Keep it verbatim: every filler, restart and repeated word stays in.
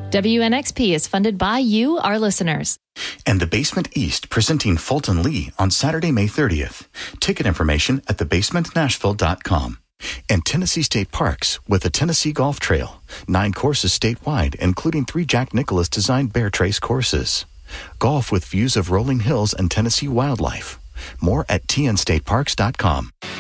W N X P is funded by you, our listeners. And the Basement East presenting Fulton Lee on Saturday, May thirtieth. Ticket information at the basement nashville dot com. And Tennessee State Parks with the Tennessee Golf Trail. Nine courses statewide, including three Jack Nicklaus designed Bear Trace courses. Golf with views of rolling hills and Tennessee wildlife. More at t n state parks dot com.